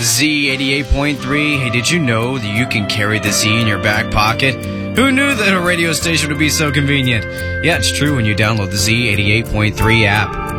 Z88.3. Hey, did you know that you can carry the Z in your back pocket? Who knew that a radio station would be so convenient? Yeah, it's true when you download the Z88.3 app.